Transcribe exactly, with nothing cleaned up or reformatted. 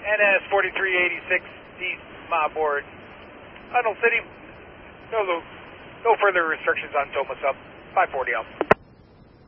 N S forty-three eighty-six East, my board. Tunnel City, no, no further restrictions on Toma Sub, five forty out.